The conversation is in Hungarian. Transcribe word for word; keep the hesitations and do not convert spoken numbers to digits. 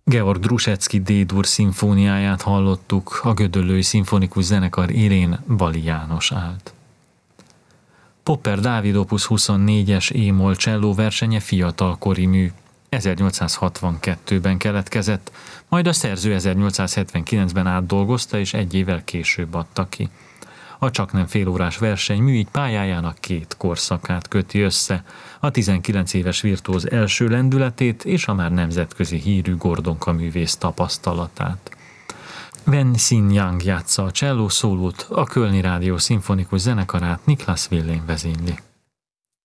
Georg Drusecki D-dur szimfóniáját hallottuk, a Gödöllői Szimfonikus Zenekar élén Bali János állt. Popper Dávid opus huszonnégyes é-moll cselló versenye fiatalkori mű. ezernyolcszázhatvankettőben keletkezett, majd a szerző ezernyolcszázhetvenkilencben átdolgozta és egy évvel később adta ki. A csaknem félórás verseny mű így pályájának két korszakát köti össze, a tizenkilenc éves virtuóz első lendületét és a már nemzetközi hírű Gordonka művész tapasztalatát. Wen Xin-yang játsza a cselló szólót, a Kölni Rádió Szimfonikus Zenekarát Niklas Willén vezényli.